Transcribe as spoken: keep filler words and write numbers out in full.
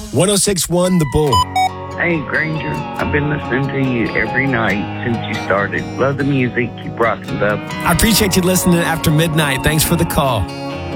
one oh six point one The Bull. Hey, Granger. I've been listening to you every night since you started. Love the music. Keep rocking, bub. I appreciate you listening after midnight. Thanks for the call.